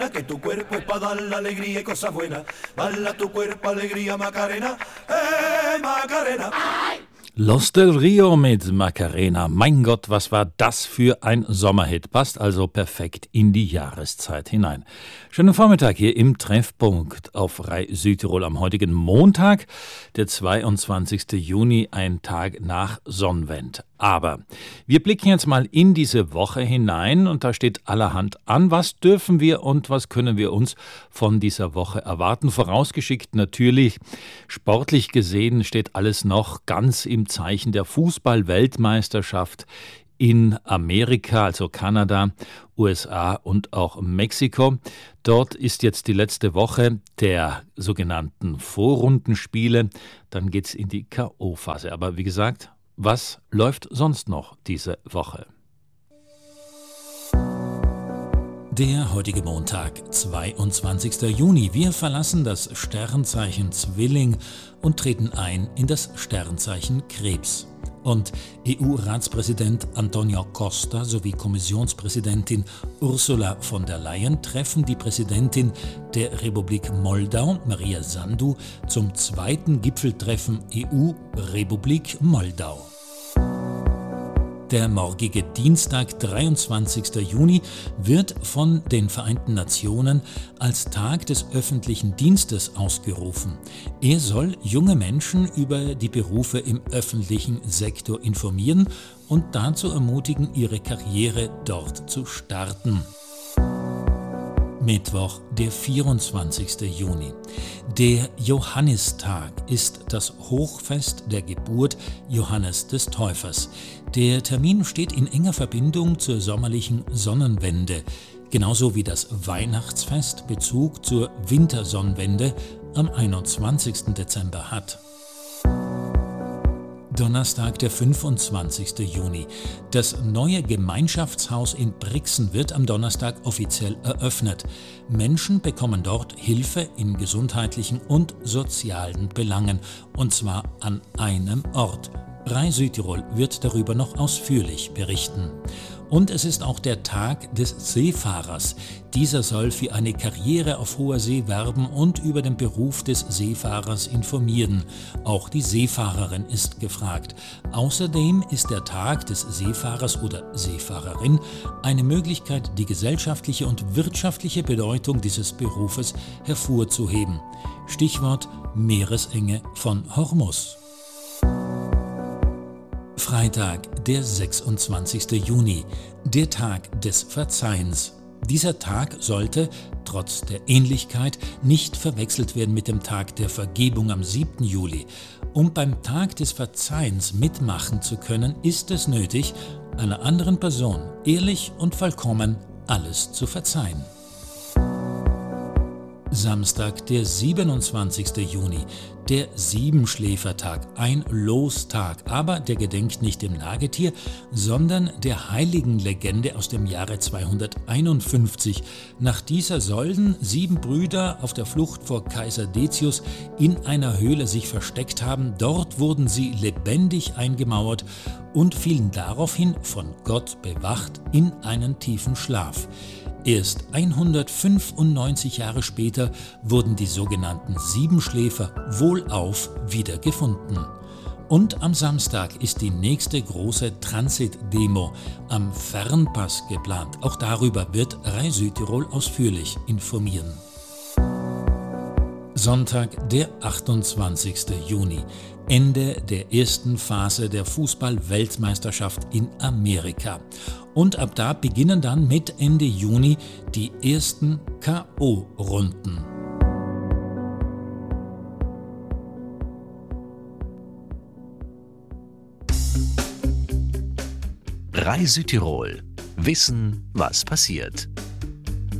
Que tu cuerpo es para dar la alegría y cosas buenas. Bala tu cuerpo, alegría, Macarena. Macarena. Los del Rio mit Macarena. Mein Gott, was war das für ein Sommerhit. Passt also perfekt in die Jahreszeit hinein. Schönen Vormittag hier im Treffpunkt auf Rai Südtirol am heutigen Montag, der 22. Juni, ein Tag nach Sonnenwend. Aber wir blicken jetzt mal in diese Woche hinein und da steht allerhand an. Was dürfen wir und was können wir uns von dieser Woche erwarten? Vorausgeschickt natürlich, sportlich gesehen steht alles noch ganz im Zeichen der Fußball-Weltmeisterschaft in Amerika, also Kanada, USA und auch Mexiko. Dort ist jetzt die letzte Woche der sogenannten Vorrundenspiele. Dann geht's in die K.O.-Phase. Aber wie gesagt, was läuft sonst noch diese Woche? Der heutige Montag, 22. Juni. Wir verlassen das Sternzeichen Zwilling und treten ein in das Sternzeichen Krebs. Und EU-Ratspräsident Antonio Costa sowie Kommissionspräsidentin Ursula von der Leyen treffen die Präsidentin der Republik Moldau, Maria Sandu, zum zweiten Gipfeltreffen EU-Republik Moldau. Der morgige Dienstag, 23. Juni, wird von den Vereinten Nationen als Tag des öffentlichen Dienstes ausgerufen. Er soll junge Menschen über die Berufe im öffentlichen Sektor informieren und dazu ermutigen, ihre Karriere dort zu starten. Mittwoch, der 24. Juni. Der Johannistag ist das Hochfest der Geburt Johannes des Täufers. Der Termin steht in enger Verbindung zur sommerlichen Sonnenwende, genauso wie das Weihnachtsfest Bezug zur Wintersonnenwende am 21. Dezember hat. Donnerstag, der 25. Juni. Das neue Gemeinschaftshaus in Brixen wird am Donnerstag offiziell eröffnet. Menschen bekommen dort Hilfe in gesundheitlichen und sozialen Belangen, und zwar an einem Ort. Rai Südtirol wird darüber noch ausführlich berichten. Und es ist auch der Tag des Seefahrers. Dieser soll für eine Karriere auf hoher See werben und über den Beruf des Seefahrers informieren. Auch die Seefahrerin ist gefragt. Außerdem ist der Tag des Seefahrers oder Seefahrerin eine Möglichkeit, die gesellschaftliche und wirtschaftliche Bedeutung dieses Berufes hervorzuheben. Stichwort Meeresenge von Hormuz. Freitag, der 26. Juni, der Tag des Verzeihens. Dieser Tag sollte, trotz der Ähnlichkeit, nicht verwechselt werden mit dem Tag der Vergebung am 7. Juli. Um beim Tag des Verzeihens mitmachen zu können, ist es nötig, einer anderen Person ehrlich und vollkommen alles zu verzeihen. Samstag, der 27. Juni, der Siebenschläfertag, ein Lostag, aber der gedenkt nicht dem Nagetier, sondern der Heiligenlegende aus dem Jahre 251. Nach dieser sollen 7 Brüder auf der Flucht vor Kaiser Decius in einer Höhle sich versteckt haben. Dort wurden sie lebendig eingemauert und fielen daraufhin von Gott bewacht in einen tiefen Schlaf. Erst 195 Jahre später wurden die sogenannten Siebenschläfer wohlauf wiedergefunden. Und am Samstag ist die nächste große Transit-Demo am Fernpass geplant. Auch darüber wird Rai Südtirol ausführlich informieren. Sonntag, der 28. Juni. Ende der ersten Phase der Fußball-Weltmeisterschaft in Amerika. Und ab da beginnen dann mit Ende Juni die ersten K.O.-Runden. Rai Südtirol. Wissen, was passiert.